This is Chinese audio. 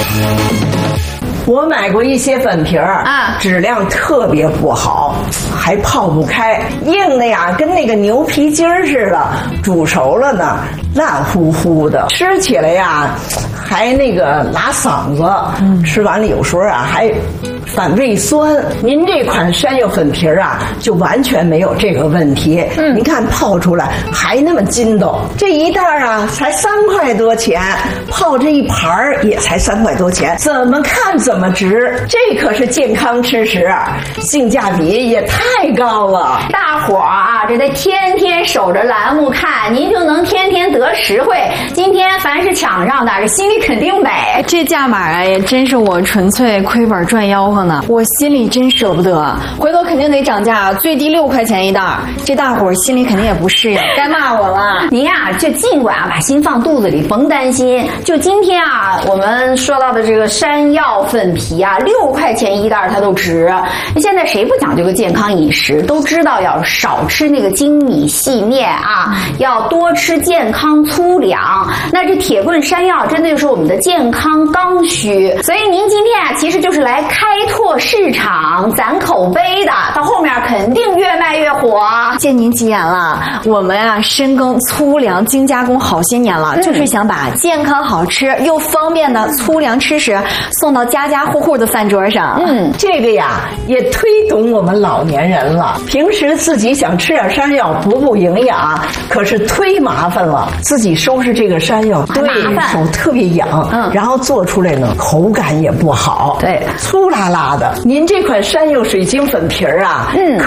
我买过一些粉皮儿啊， 质量特别不好，还泡不开，硬的呀，跟那个牛皮筋儿似的。煮熟了呢，烂乎乎的，吃起来呀，还那个拉嗓子。吃完了有时候啊还反胃酸。您这款山药粉皮儿啊，就完全没有这个问题。您看泡出来还那么筋道，这一袋啊才3块多钱，泡这一盘儿也才3块多钱，怎么看怎么值。这可是健康吃食，性价比也太高了。 大伙儿啊，这得天天守着栏目看，您就能天天得实惠。今天凡是抢上的，这心里肯定美。 这价码啊，也真是我纯粹亏本赚吆喝呢，我心里真舍不得，回头肯定得涨价，最低6块钱一袋。这大伙儿心里肯定也不适应，该骂我了。 您呀，就尽管把心放肚子里，甭担心。就今天啊，我们说到的这个山药粉皮啊，6块钱一袋它都值。现在谁不讲究个健康饮食，都知道要少吃那个精米细面啊，要多吃健康粗粮。那这铁棍山药真的就是我们的健康刚需，所以您今天啊，其实就是来开拓市场、攒口碑的，到后面肯定越卖越火。 谢您吉言了，我们啊深耕粗粮精加工好些年了，就是想把健康好吃又方便的粗粮吃食送到家家户户的饭桌上。 这个呀也推懂我们老年人了。平时自己想吃点山药补营养，可是忒麻烦了。自己收拾这个山药，对手特别痒，然后做出来呢口感也不好， 对， 粗拉拉的。您这款山药水晶粉皮儿啊，